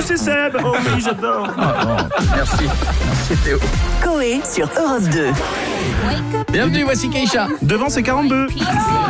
c'est Seb. Oh oui, j'adore. Merci Théo. Coé sur Europe 2. Bienvenue, voici Keïcha. Devant, c'est 42.